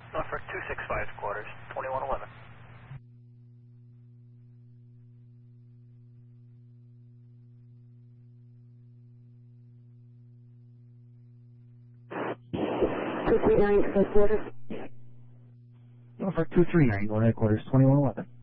Norfolk 265 quarters, 2111. Norfolk 239, go to headquarters, 2111.